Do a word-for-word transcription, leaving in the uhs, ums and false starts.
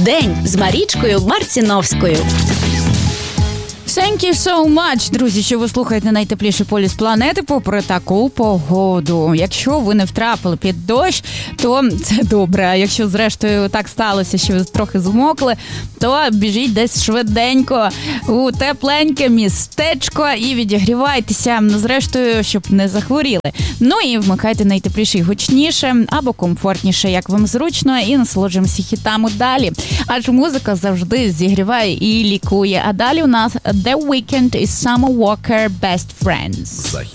День з Марічкою Марціновською. Thank you so much, друзі, що ви слухаєте найтепліший полюс планети попри таку погоду. Якщо ви не втрапили під дощ, то це добре. А якщо, зрештою, так сталося, що ви трохи змокли, то біжіть десь швиденько у тепленьке містечко і відігрівайтеся, зрештою, щоб не захворіли. Ну і вмикайте найтепліше і гучніше, або комфортніше, як вам зручно, і насолоджуємося хітами далі. Адже музика завжди зігріває і лікує. А далі у нас The Weeknd і Summer Walker Best Friends. Захід